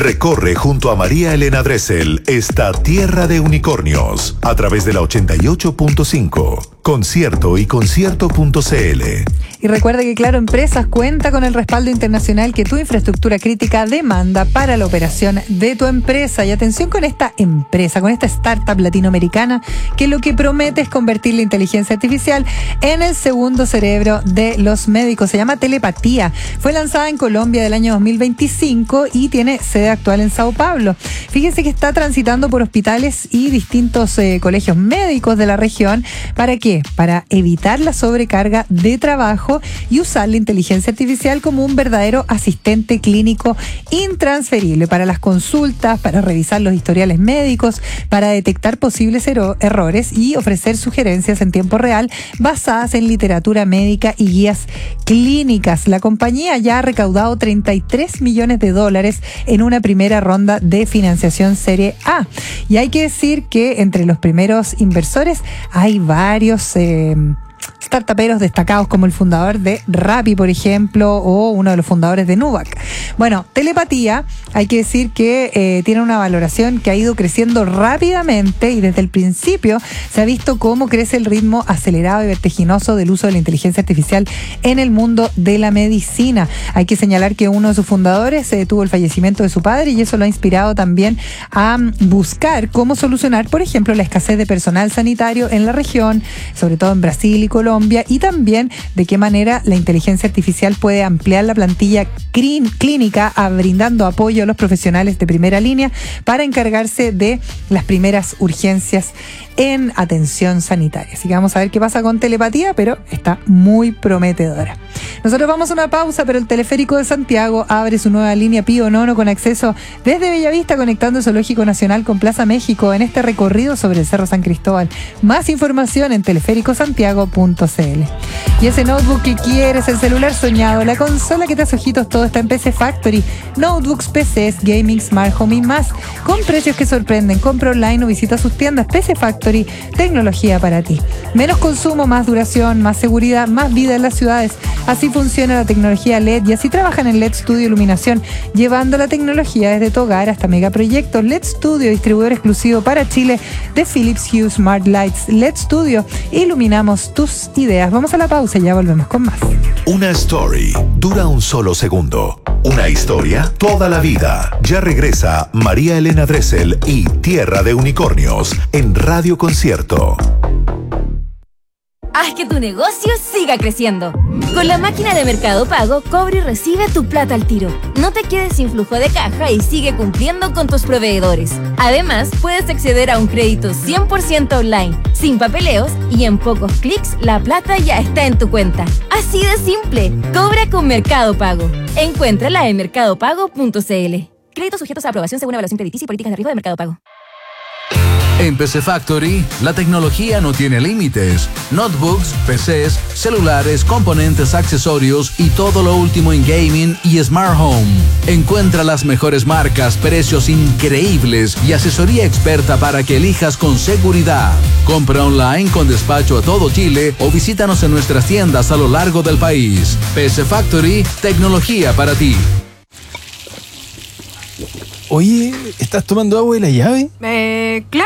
Recorre junto a María Elena Dressel esta tierra de unicornios a través de la 88.5, Concierto y concierto.cl. Y recuerda que Claro Empresas cuenta con el respaldo internacional que tu infraestructura crítica demanda para la operación de tu empresa. Y atención con esta empresa, con esta startup latinoamericana que lo que promete es convertir la inteligencia artificial en el segundo cerebro de los médicos. Se llama Telepatía. Fue lanzada en Colombia del año 2025 y tiene sede actual en Sao Paulo. Fíjense que está transitando por hospitales y distintos colegios médicos de la región. ¿Para qué? Para evitar la sobrecarga de trabajo y usar la inteligencia artificial como un verdadero asistente clínico intransferible para las consultas, para revisar los historiales médicos, para detectar posibles errores y ofrecer sugerencias en tiempo real basadas en literatura médica y guías clínicas. La compañía ya ha recaudado $33 millones en una primera ronda de financiación Serie A. Y hay que decir que entre los primeros inversores hay varios startuperos destacados como el fundador de Rappi, por ejemplo, o uno de los fundadores de Nubank. Bueno, Telepatía, hay que decir que tiene una valoración que ha ido creciendo rápidamente y desde el principio se ha visto cómo crece el ritmo acelerado y vertiginoso del uso de la inteligencia artificial en el mundo de la medicina. Hay que señalar que uno de sus fundadores tuvo el fallecimiento de su padre y eso lo ha inspirado también a buscar cómo solucionar, por ejemplo, la escasez de personal sanitario en la región, sobre todo en Brasil y Colombia, y también de qué manera la inteligencia artificial puede ampliar la plantilla clínica brindando apoyo a los profesionales de primera línea para encargarse de las primeras urgencias en atención sanitaria. Así que vamos a ver qué pasa con Telepatía, pero está muy prometedora. Nosotros vamos a una pausa, pero el Teleférico de Santiago abre su nueva línea Pío Nono con acceso desde Bellavista, conectando el Zoológico Nacional con Plaza México en este recorrido sobre el Cerro San Cristóbal. Más información en teleféricosantiago.cl. Y ese notebook que quieres, el celular soñado, la consola que te hace ojitos, todo está en PC Factory. Notebooks, PCs, gaming, smart home y más, con precios que sorprenden. Compra online o visita sus tiendas. PC Factory, tecnología para ti. Menos consumo, más duración, más seguridad, más vida en las ciudades. Así funciona la tecnología LED y así trabajan en LED Studio Iluminación, llevando la tecnología desde tu hogar hasta megaproyectos. LED Studio, distribuidor exclusivo para Chile de Philips Hue Smart Lights. LED Studio, iluminamos tus ideas. Vamos a la pausa y ya volvemos con más. Una story dura un solo segundo. Una historia toda la vida. Ya regresa María Elena Dressel y Tierra de Unicornios en Radio Concierto. Haz que tu negocio siga creciendo. Con la máquina de Mercado Pago, cobra y recibe tu plata al tiro. No te quedes sin flujo de caja y sigue cumpliendo con tus proveedores. Además, puedes acceder a un crédito 100% online, sin papeleos y en pocos clics la plata ya está en tu cuenta. Así de simple. Cobra con Mercado Pago. Encuéntrala en mercadopago.cl. Créditos sujetos a aprobación según evaluación crediticia y políticas de riesgo de Mercado Pago. En PC Factory, la tecnología no tiene límites. Notebooks, PCs, celulares, componentes, accesorios y todo lo último en gaming y smart home. Encuentra las mejores marcas, precios increíbles y asesoría experta para que elijas con seguridad. Compra online con despacho a todo Chile o visítanos en nuestras tiendas a lo largo del país. PC Factory, tecnología para ti. Oye, ¿estás tomando agua de la llave? Claro.